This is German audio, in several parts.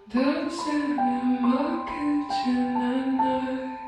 Dancing in my kitchen at night.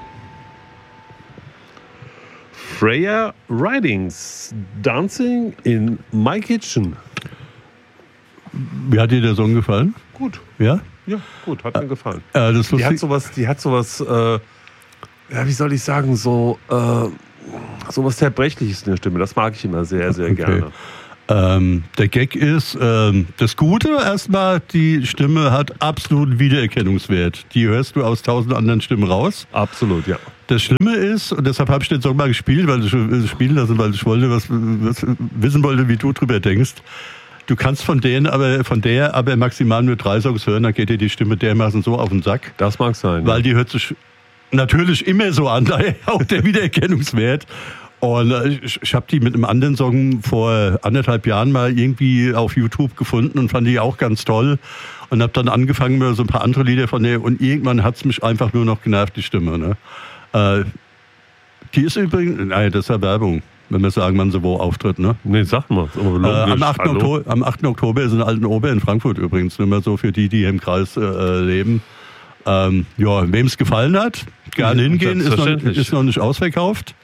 Freya Ridings, Dancing in My Kitchen. Wie hat dir der Song gefallen? Gut. Ja? Ja, gut, hat mir gefallen. Das Die hat sowas, ja, wie soll ich sagen, sowas Zerbrechliches in der Stimme. Das mag ich immer sehr, sehr gerne. Der Gag ist, das Gute erstmal, die Stimme hat absoluten Wiedererkennungswert. Die hörst du aus 1000 anderen Stimmen raus. Absolut, ja. Das Schlimme ist, und deshalb habe ich den Song mal gespielt, weil ich spielen lassen, weil ich wollte, was wissen wollte, wie du drüber denkst. Du kannst von der aber maximal nur 3 Songs hören, dann geht dir die Stimme dermaßen so auf den Sack. Das mag sein. Weil die hört sich natürlich immer so an, daher auch der Wiedererkennungswert. Und ich habe die mit einem anderen Song vor 1,5 Jahren mal irgendwie auf YouTube gefunden und fand die auch ganz toll. Und habe dann angefangen mit so ein paar andere Lieder von der. Und irgendwann hat es mich einfach nur noch genervt, die Stimme. Ne? Die ist übrigens, nein, das ist ja Werbung, wenn wir sagen, wann sie wo auftritt. Ne? Nee, sag mal. Am 8. Oktober ist in Altenober in Frankfurt übrigens. Nur mal so für die im Kreis leben. Ja, wem es gefallen hat, gerne hingehen. Ist noch nicht ausverkauft.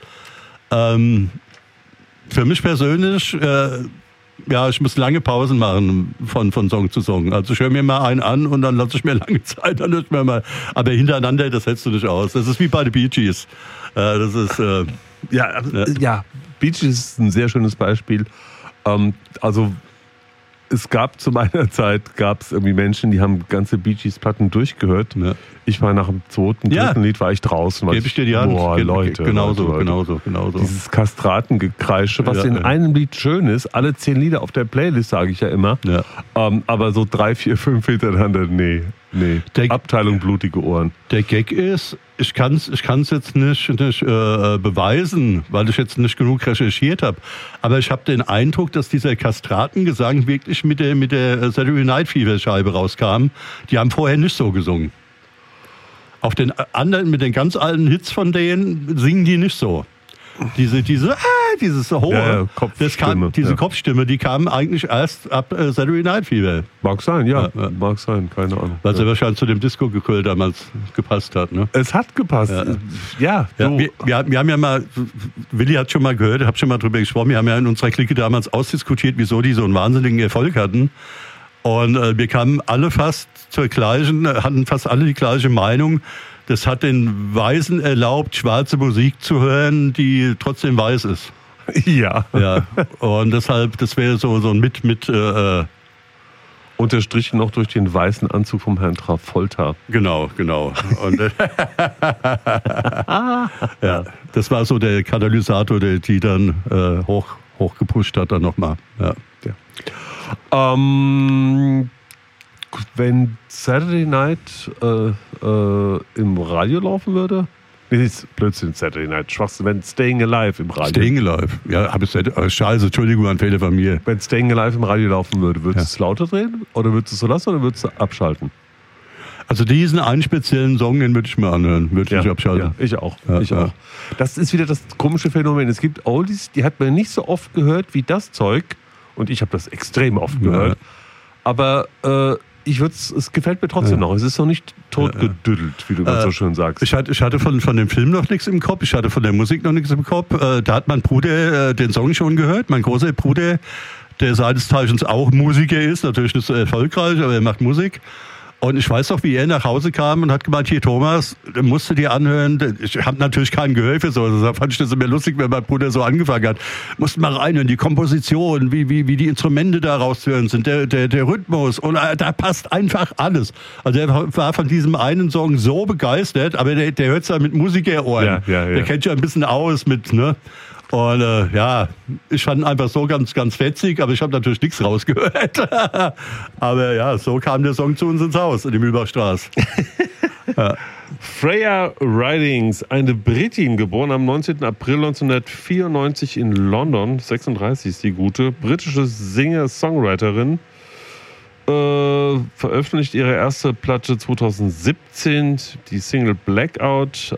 Für mich persönlich, ich muss lange Pausen machen von Song zu Song. Also ich höre mir mal einen an und dann lasse ich mir lange Zeit, dann höre ich mir mal. Aber hintereinander, das hältst du nicht aus. Das ist wie bei den Bee Gees. Das ist Bee Gees ist ein sehr schönes Beispiel. Also es gab zu meiner Zeit irgendwie Menschen, die haben ganze Bee Gees Platten durchgehört. Ja. Ich war nach dem 2., 3. Lied war ich draußen. Gebe ich dir die Hand. Boah, Leute. Genauso. Dieses Kastratengekreische, was in einem Lied schön ist. Alle 10 Lieder auf der Playlist, sage ich ja immer. Ja. Aber so 3, 4, 5 hintereinander, nee. Abteilung blutige Ohren. Der Gag ist, ich kann's jetzt nicht beweisen, weil ich jetzt nicht genug recherchiert habe. Aber ich habe den Eindruck, dass dieser Kastratengesang wirklich mit der Saturday Night Fever Scheibe rauskam. Die haben vorher nicht so gesungen. Auf den anderen, mit den ganz alten Hits von denen, singen die nicht so. Dieses hohe, Kopfstimme. Diese Kopfstimme, die kam eigentlich erst ab Saturday Night Fever. Mag sein, mag sein, keine Ahnung. Weil sie wahrscheinlich zu dem Disco-Geköll damals gepasst hat, ne? Es hat gepasst, ja. Wir haben ja mal, Willi hat schon mal gehört, habe schon mal drüber gesprochen, wir haben ja in unserer Clique damals ausdiskutiert, wieso die so einen wahnsinnigen Erfolg hatten. Und wir kamen alle fast hatten fast alle die gleiche Meinung. Das hat den Weißen erlaubt, schwarze Musik zu hören, die trotzdem weiß ist. Ja. Und deshalb, das wäre so ein unterstrichen noch durch den weißen Anzug vom Herrn Travolta. Genau. Und, das war so der Katalysator, der die dann hoch gepusht hat dann nochmal. Ja. Wenn Saturday Night im Radio laufen würde? Nee, das ist Blödsinn, Saturday Night. Schwachsinn, wenn Staying Alive im Radio. Staying Alive? Ja, habe ich Scheiße, Entschuldigung, ein Fehler von mir. Wenn Staying Alive im Radio laufen würde, würdest du es lauter drehen? Oder würdest du es so lassen oder würdest du abschalten? Also diesen einen speziellen Song, den würde ich mir anhören, würde ich nicht abschalten. Ja, ich auch. Auch. Das ist wieder das komische Phänomen. Es gibt Oldies, die hat man nicht so oft gehört wie das Zeug. Und ich habe das extrem oft gehört. Aber es gefällt mir trotzdem noch. Es ist noch nicht totgedüdelt, wie du ganz so schön sagst. Ich hatte von dem Film noch nichts im Kopf. Ich hatte von der Musik noch nichts im Kopf. Da hat mein Bruder den Song schon gehört. Mein großer Bruder, der seines Zeichens auch Musiker ist. Natürlich nicht so erfolgreich, aber er macht Musik. Und ich weiß noch, wie er nach Hause kam und hat gemeint, hier Thomas, musst du dir anhören. Ich habe natürlich kein Gehör für so. Da fand ich das immer lustig, wenn mein Bruder so angefangen hat. Musst mal reinhören, die Komposition, wie die Instrumente da rauszuhören sind, der Rhythmus. Und da passt einfach alles. Also er war von diesem einen Song so begeistert, aber der hört es ja mit Musikerohren. Ja. Der kennt ja ein bisschen aus mit, ne? Und ich fand ihn einfach so ganz, ganz fetzig, aber ich habe natürlich nichts rausgehört. Aber ja, so kam der Song zu uns ins Haus in die Mühlbachstraße. Freya Ridings, eine Britin, geboren am 19. April 1994 in London, 36 ist die gute, britische Singer-Songwriterin, veröffentlicht ihre erste Platte 2017, die Single Blackout.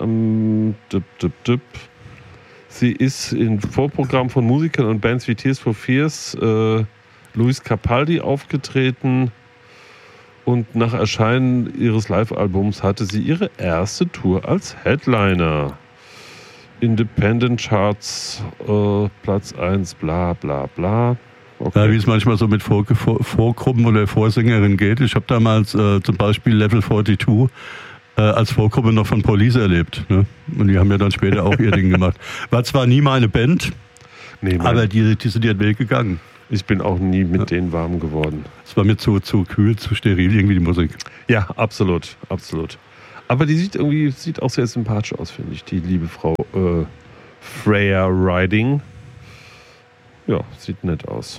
Sie ist im Vorprogramm von Musikern und Bands wie Tears for Fears, Luis Capaldi aufgetreten Und nach Erscheinen ihres Live-Albums hatte sie ihre erste Tour als Headliner. Independent Charts, Platz 1, bla bla bla. Okay. Ja, wie es manchmal so mit Vorgruppen oder Vorsängerinnen geht. Ich habe damals zum Beispiel Level 42 als Vorgruppe noch von Police erlebt. Ne? Und die haben ja dann später auch ihr Ding gemacht. War zwar nie meine Band, Nee, aber die sind ihren Weg gegangen. ich bin auch nie mit denen warm geworden. Es war mir zu kühl, zu steril irgendwie die Musik. Ja, absolut, absolut. Aber die sieht auch sehr sympathisch aus, finde ich, die liebe Frau Freya Riding. Ja, sieht nett aus.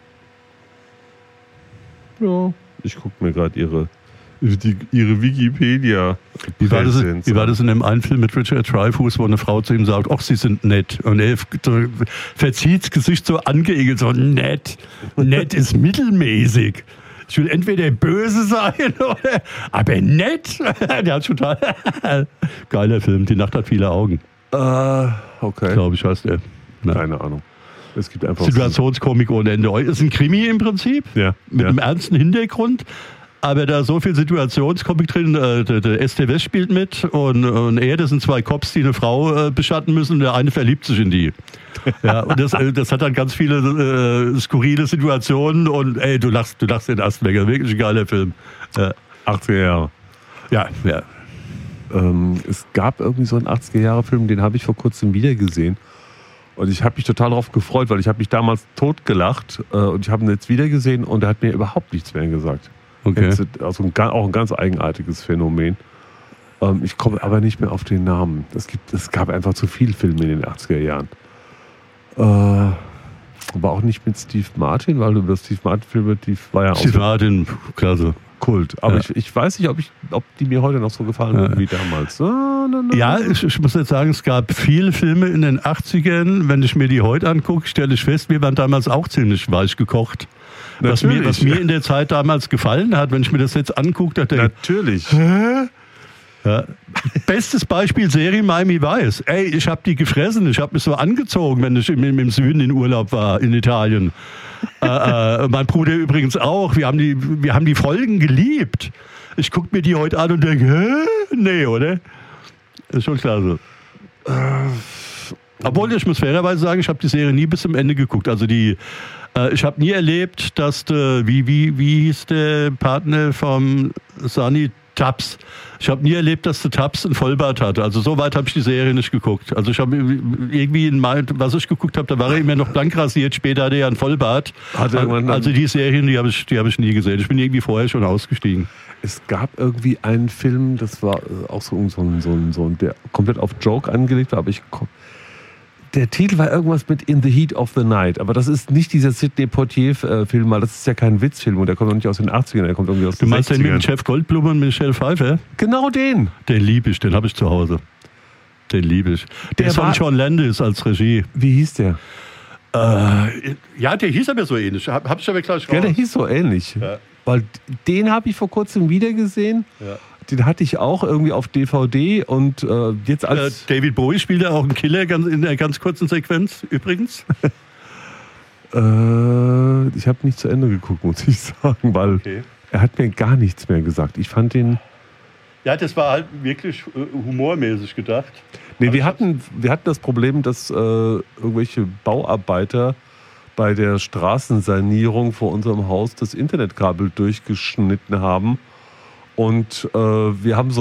Ja, ich gucke mir gerade ihre Wikipedia. Wie war das in dem einen Film mit Richard Dreyfuss, wo eine Frau zu ihm sagt, ach, sie sind nett. Und er verzieht das Gesicht so angeekelt, so nett. Nett ist mittelmäßig. Ich will entweder böse sein, oder, aber nett. Der hat total geiler Film. Die Nacht hat viele Augen. Okay. Glaube ich, heißt der. Keine Ahnung. Es gibt einfach Situationskomik ohne Ende. Ist ein Krimi im Prinzip. Ja. Mit einem ernsten Hintergrund. Aber da so viel Situationskomik drin, der ST West spielt mit und das sind zwei Cops, die eine Frau beschatten müssen und der eine verliebt sich in die. Ja, und das hat dann ganz viele skurrile Situationen und du lachst den Astwecker. Wirklich ein geiler Film. 80er Jahre. Ja. Es gab irgendwie so einen 80er-Jahre-Film, den habe ich vor kurzem wieder gesehen. Und ich habe mich total darauf gefreut, weil ich habe mich damals totgelacht und ich habe ihn jetzt wieder gesehen und er hat mir überhaupt nichts mehr gesagt. Okay. Also auch ein ganz eigenartiges Phänomen. Ich komme aber nicht mehr auf den Namen. Es gab einfach zu viele Filme in den 80er Jahren. Aber auch nicht mit Steve Martin, weil über Steve Martin-Filme, die war ja auch Steve Martin, klasse. Kult. Aber Ja. ich weiß nicht, ob die mir heute noch so gefallen würden wie damals. Ja, ich muss jetzt sagen, es gab viele Filme in den 80ern. Wenn ich mir die heute angucke, stelle ich fest, wir waren damals auch ziemlich weich gekocht. Was mir in der Zeit damals gefallen hat, wenn ich mir das jetzt angucke, da denke ich, Natürlich. ja. Bestes Beispiel Serie Miami Vice. Ey, ich habe die gefressen, ich habe mich so angezogen, wenn ich im Süden in Urlaub war, in Italien. Mein Bruder übrigens auch. Wir haben die Folgen geliebt. Ich gucke mir die heute an und denke, nee, oder? Das ist schon klasse. Obwohl, ich muss fairerweise sagen, ich habe die Serie nie bis zum Ende geguckt. Also ich habe nie erlebt, dass wie hieß der Partner vom Sunny Tubbs? Ich habe nie erlebt, dass der Tubbs einen Vollbart hatte. Also so weit habe ich die Serie nicht geguckt. Also ich habe irgendwie was ich geguckt habe, da war er immer noch blank rasiert. Später hatte er einen Vollbart. Also die Serien, die hab ich nie gesehen. Ich bin irgendwie vorher schon ausgestiegen. Es gab irgendwie einen Film, das war auch so ein der komplett auf Joke angelegt war, aber der Titel war irgendwas mit In the Heat of the Night, aber das ist nicht dieser Sidney Poitier-Film, weil das ist ja kein Witzfilm und der kommt auch nicht aus den 80ern, der kommt irgendwie aus den 60ern. Du meinst den mit Jeff Goldblum und Michelle Pfeiffer? Genau den. Den liebe ich, den habe ich zu Hause. Den liebe ich. Der ist von John Landis als Regie. Wie hieß der? Ja, der hieß aber so ähnlich. Hab ich aber gleich raus. Ja, der hieß so ähnlich. Ja. Weil den habe ich vor kurzem wieder gesehen. Ja. Den hatte ich auch irgendwie auf DVD und jetzt als... David Bowie spielt ja auch einen Killer in einer ganz kurzen Sequenz, übrigens. Ich habe nicht zu Ende geguckt, muss ich sagen, weil er hat mir gar nichts mehr gesagt. Ich fand den... Ja, das war halt wirklich humormäßig gedacht. Nee, wir hatten das Problem, dass irgendwelche Bauarbeiter bei der Straßensanierung vor unserem Haus das Internetkabel durchgeschnitten haben. Und wir haben so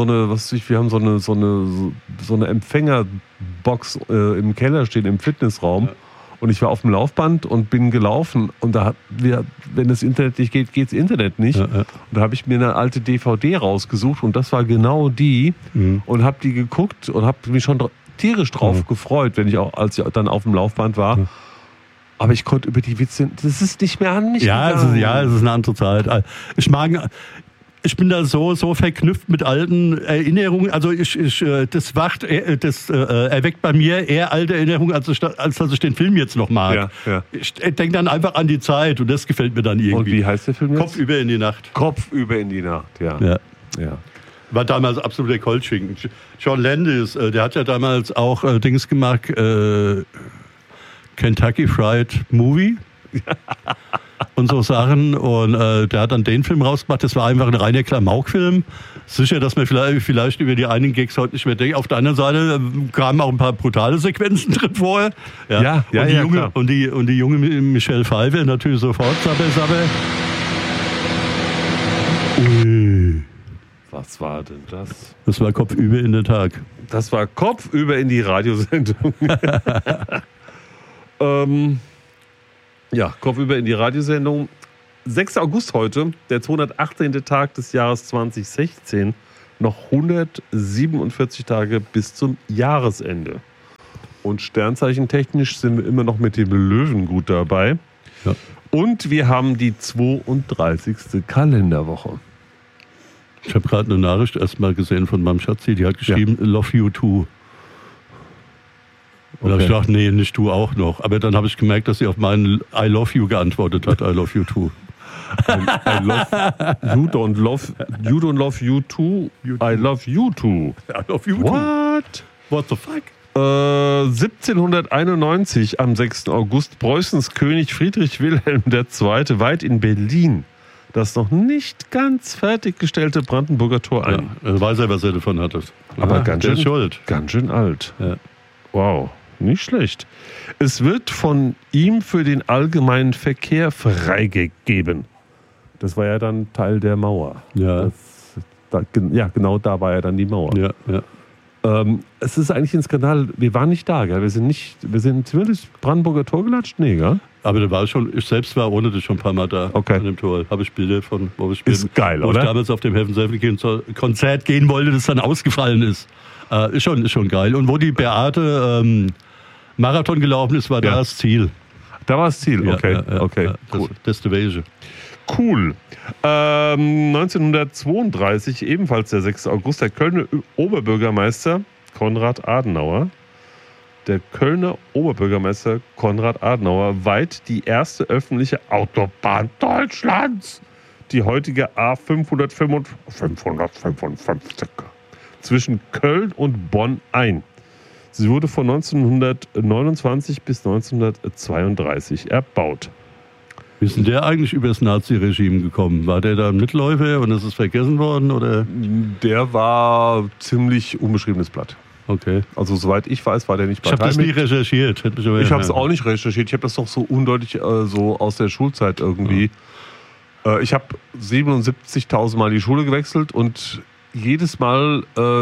eine Empfängerbox im Keller stehen im Fitnessraum. Ja. Und ich war auf dem Laufband und bin gelaufen. Und wenn das Internet nicht geht, geht das Internet nicht. Ja, ja. Und da habe ich mir eine alte DVD rausgesucht und das war genau die. Und habe die geguckt und habe mich schon tierisch drauf gefreut, als ich dann auf dem Laufband war. Aber ich konnte über die Witze, das ist nicht mehr an mich gegangen. Es ist eine andere Zeit. Ich bin da so verknüpft mit alten Erinnerungen. Also das erweckt bei mir eher alte Erinnerungen, als dass ich den Film jetzt noch mag. Ja, ja. Ich denke dann einfach an die Zeit und das gefällt mir dann irgendwie. Und wie heißt der Film jetzt? Kopfüber in die Nacht. Kopfüber in die Nacht, ja. War damals absoluter Goldschinken. John Landis, der hat ja damals auch Dings gemacht, Kentucky Fried Movie. und so Sachen. Und der hat dann den Film rausgemacht. Das war einfach ein reiner Klamauk-Film. Sicher, dass man vielleicht über die einigen Gags heute nicht mehr denkt. Auf der anderen Seite kamen auch ein paar brutale Sequenzen drin vor. Ja, klar. Und die junge Michelle Pfeiffer natürlich sofort. Sabbe. Ui. Was war denn das? Das war kopfüber in der Tag. Das war kopfüber in die Radiosendung. Kopfüber in die Radiosendung. 6. August heute, der 218. Tag des Jahres 2016. Noch 147 Tage bis zum Jahresende. Und sternzeichentechnisch sind wir immer noch mit dem Löwen gut dabei. Ja. Und wir haben die 32. Kalenderwoche. Ich habe gerade eine Nachricht erstmal gesehen von meinem Schatzi, die hat geschrieben, Love you too. Und da habe ich gedacht, nee, nicht du auch noch. Aber dann habe ich gemerkt, dass sie auf meinen I love you geantwortet hat, I love you too. I love you don't love you too. I love you too. I love you too. What the fuck? 1791 am 6. August Preußens König Friedrich Wilhelm II. Weiht in Berlin das noch nicht ganz fertiggestellte Brandenburger Tor ein. Ja, weiß er, was er davon hatte. Aber ganz schön schuld. Ganz schön alt. Ja. Wow, nicht schlecht. Es wird von ihm für den allgemeinen Verkehr freigegeben. Das war ja dann Teil der Mauer. Ja. Genau da war ja dann die Mauer. Ja. Es ist eigentlich ein Skandal. Wir waren nicht da, gell? Wir sind wirklich Brandenburger Tor gelatscht? Nee, gell? Aber da war schon, ich selbst war ohne das schon ein paar Mal da okay. An dem Tor. Habe ich Bilder von, wo ich bin. Ist geil, wo oder? Ich damals auf dem Konzert gehen wollte, das dann ausgefallen ist. Ist schon geil. Und wo die Beate Marathon gelaufen ist, war da das Ziel. Da war das Ziel, okay. Okay. Cool. Destination. Cool. 1932, ebenfalls der 6. August, der Kölner Oberbürgermeister Konrad Adenauer. Der Kölner Oberbürgermeister Konrad Adenauer weiht die erste öffentliche Autobahn Deutschlands, die heutige A555 zwischen Köln und Bonn ein. Sie wurde von 1929 bis 1932 erbaut. Wie ist denn der eigentlich über das Nazi-Regime gekommen? War der da ein Mitläufer und ist es vergessen worden? Oder? Der war ziemlich unbeschriebenes Blatt. Okay. Also soweit ich weiß, war der nicht Ich habe das nie recherchiert. Ich habe es auch nicht recherchiert. Ich habe das doch so undeutlich so aus der Schulzeit irgendwie. Ja. Ich habe 77.000 Mal die Schule gewechselt und jedes Mal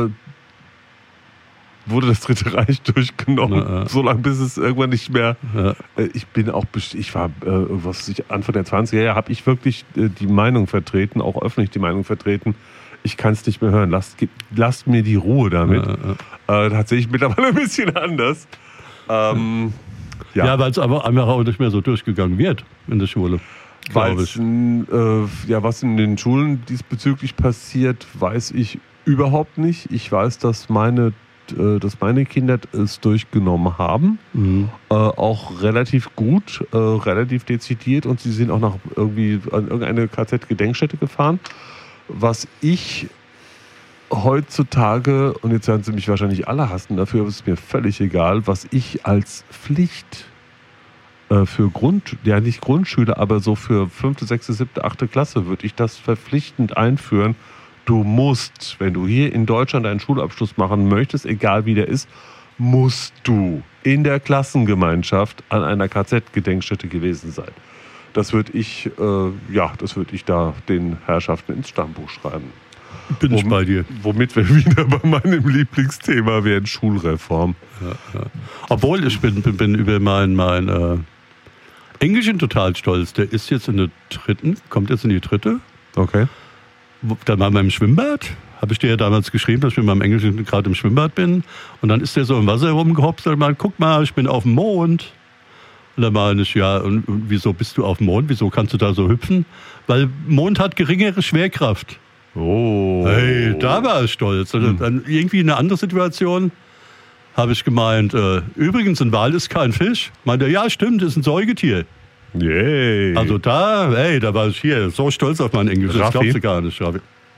wurde das Dritte Reich durchgenommen, so lange bis es irgendwann nicht mehr. Ja. Ich war Anfang der 20er Jahre, habe ich wirklich die Meinung vertreten, auch öffentlich die Meinung vertreten. Ich kann es nicht mehr hören. Lasst mir die Ruhe damit. Tatsächlich mittlerweile ein bisschen anders. Weil es aber einfach auch nicht mehr so durchgegangen wird in der Schule. Was in den Schulen diesbezüglich passiert, weiß ich überhaupt nicht. Ich weiß, dass meine Kinder es durchgenommen haben. Auch relativ gut, relativ dezidiert, und sie sind auch an irgendeine KZ-Gedenkstätte gefahren. Was ich heutzutage, und jetzt werden sie mich wahrscheinlich alle hassen dafür, aber es ist mir völlig egal, was ich als Pflicht für nicht Grundschüler, aber so für 5., 6., 7., 8. Klasse würde ich das verpflichtend einführen. Du musst, wenn du hier in Deutschland einen Schulabschluss machen möchtest, egal wie der ist, musst du in der Klassengemeinschaft an einer KZ-Gedenkstätte gewesen sein. Das würde ich da den Herrschaften ins Stammbuch schreiben. Bin ich bei dir. Womit wir wieder bei meinem Lieblingsthema wären, Schulreform. Ja. Obwohl, ich bin über mein Englischen total stolz. Der ist jetzt kommt jetzt in die 3. Okay. Dann war man im Schwimmbad. Habe ich dir ja damals geschrieben, dass ich mit meinem Englischen gerade im Schwimmbad bin. Und dann ist der so im Wasser rumgehopst und meint, guck mal, ich bin auf dem Mond. Und dann meine ich, ja, und wieso bist du auf dem Mond? Wieso kannst du da so hüpfen? Weil Mond hat geringere Schwerkraft. Oh. Hey, da war ich stolz. Und dann irgendwie eine andere Situation habe ich gemeint, übrigens, ein Wal ist kein Fisch. Meinte, ja, stimmt, ist ein Säugetier. Yay. Also da war ich hier so stolz auf mein Englisch. Das glaubst du gar nicht.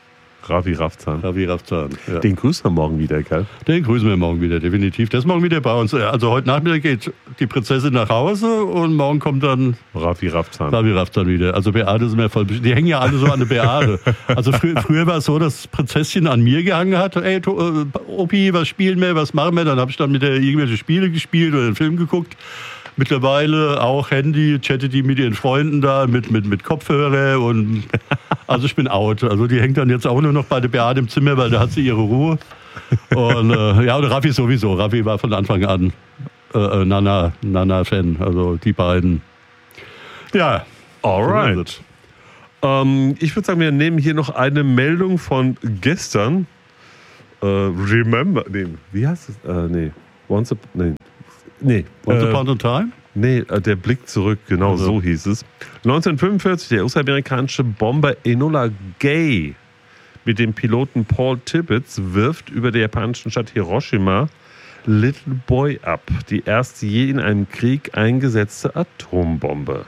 Ravi Rafzan. Ravi Rafzan. Ja. Den grüßen wir morgen wieder, gell? Den grüßen wir morgen wieder, definitiv. Der ist morgen wieder bei uns. Also heute Nachmittag geht die Prinzessin nach Hause und morgen kommt dann Ravi Rafzan. Ravi Rafzan wieder. Also Beate sind wir voll. Die hängen ja alle so an der Beate. Also früher war es so, dass das Prinzesschen an mir gehangen hat. Ey, Opi, was spielen wir, was machen wir? Dann habe ich dann mit der irgendwelche Spiele gespielt oder einen Film geguckt. Mittlerweile auch Handy, chattet die mit ihren Freunden da, mit Kopfhörer und also ich bin out. Also die hängt dann jetzt auch nur noch bei der Beate im Zimmer, weil da hat sie ihre Ruhe. Und ja, und Raffi sowieso. Raffi war von Anfang an Nana-Fan, also die beiden. Ja. Alright. Ich würde sagen, wir nehmen hier noch eine Meldung von gestern. Remember, nee, wie heißt es? Once Upon a Time? Nee, der Blick zurück, genau Also. so hieß es. 1945, der US-amerikanische Bomber Enola Gay mit dem Piloten Paul Tibbets wirft über der japanischen Stadt Hiroshima Little Boy ab, die erste je in einem Krieg eingesetzte Atombombe.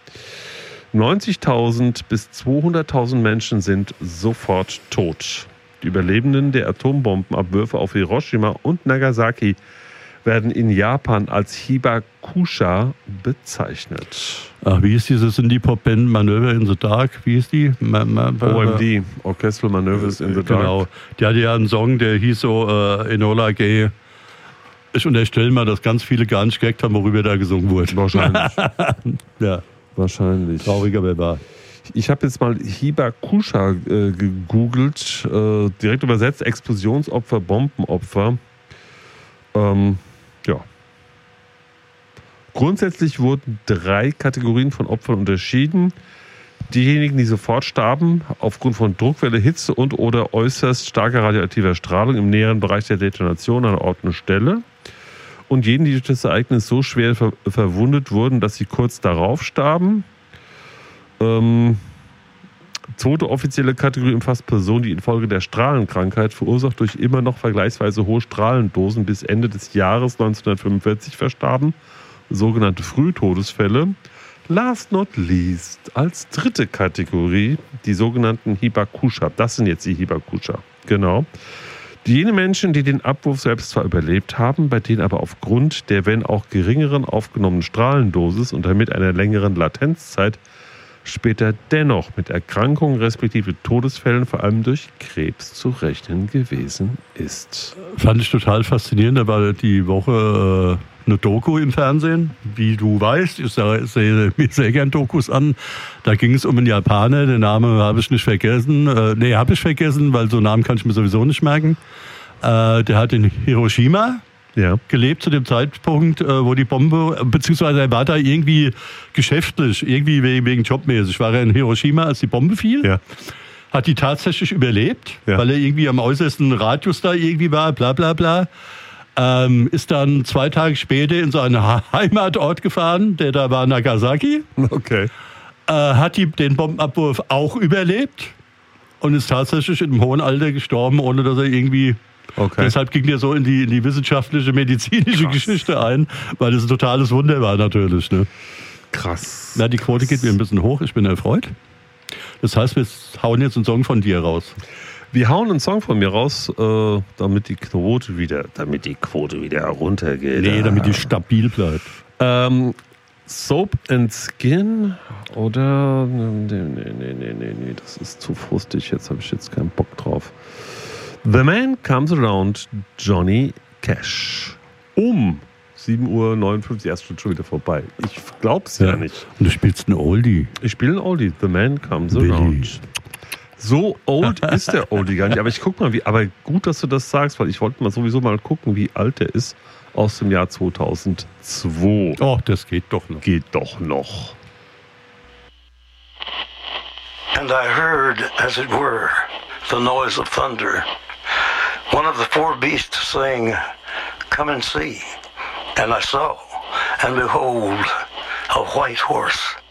90.000 bis 200.000 Menschen sind sofort tot. Die Überlebenden der Atombombenabwürfe auf Hiroshima und Nagasaki werden in Japan als Hibakusha bezeichnet. Ach, wie ist diese Indie-Pop-Band Manöver in the Dark? Wie ist die? OMD, Orchestral Maneuvers in the Dark. Genau. Die hatte ja einen Song, der hieß so Enola Gay. Ich unterstelle mal, dass ganz viele gar nicht gecheckt haben, worüber da gesungen wurde. Wahrscheinlich. Ja, Wahrscheinlich. trauriger wer war. Ich habe jetzt mal Hibakusha gegoogelt, direkt übersetzt, Explosionsopfer, Bombenopfer. Ja. Grundsätzlich wurden 3 Kategorien von Opfern unterschieden. Diejenigen, die sofort starben, aufgrund von Druckwelle, Hitze und oder äußerst starker radioaktiver Strahlung im näheren Bereich der Detonation an Ort und Stelle. Und jenen, die durch das Ereignis so schwer verwundet wurden, dass sie kurz darauf starben. Zweite offizielle Kategorie umfasst Personen, die infolge der Strahlenkrankheit, verursacht durch immer noch vergleichsweise hohe Strahlendosen, bis Ende des Jahres 1945 verstarben, sogenannte Frühtodesfälle. Last not least, als dritte Kategorie, die sogenannten Hibakusha. Das sind jetzt die Hibakusha, genau. Jene Menschen, die den Abwurf selbst zwar überlebt haben, bei denen aber aufgrund der, wenn auch geringeren aufgenommenen Strahlendosis und damit einer längeren Latenzzeit später dennoch mit Erkrankungen respektive Todesfällen, vor allem durch Krebs, zu rechnen gewesen ist. Fand ich total faszinierend. Da war die Woche eine Doku im Fernsehen. Wie du weißt, ich sehe mir sehr gern Dokus an. Da ging es um einen Japaner, den Namen habe ich nicht vergessen. Habe ich vergessen, weil so einen Namen kann ich mir sowieso nicht merken. Der hat in Hiroshima gelebt zu dem Zeitpunkt, wo die Bombe, beziehungsweise er war da irgendwie geschäftlich, irgendwie wegen jobmäßig. War er in Hiroshima, als die Bombe fiel. Ja. Hat die tatsächlich überlebt, weil er irgendwie am äußersten Radius da irgendwie war, bla bla bla. Ist dann 2 Tage später in seinen Heimatort gefahren, der da war Nagasaki. Okay. Hat den Bombenabwurf auch überlebt und ist tatsächlich in einem hohen Alter gestorben, ohne dass er irgendwie... Okay. Deshalb ging der so in die wissenschaftliche, medizinische Geschichte ein, weil es ein totales Wunder war natürlich. Ne? Krass. Na, die Quote geht mir ein bisschen hoch, ich bin erfreut. Das heißt, wir hauen jetzt einen Song von dir raus. Wir hauen einen Song von mir raus, damit die Quote wieder runtergeht. Nee, damit die stabil bleibt. Soap and Skin oder... Nee, das ist zu frustig, jetzt habe ich jetzt keinen Bock drauf. The Man Comes Around, Johnny Cash. Um 7:59 Uhr, erst schon wieder vorbei. Ich glaub's ja nicht. Und du spielst einen Oldie. Ich spiele einen Oldie, The Man Comes Willi. Around. So old ist der Oldie gar nicht, aber ich guck mal, aber gut, dass du das sagst, weil ich wollte sowieso mal gucken, wie alt der ist, aus dem Jahr 2002. Oh, das geht doch noch. Geht doch noch. And I heard, as it were, the noise of thunder. One of the 4 beasts saying, "Come and see." And I saw, and behold, a white horse.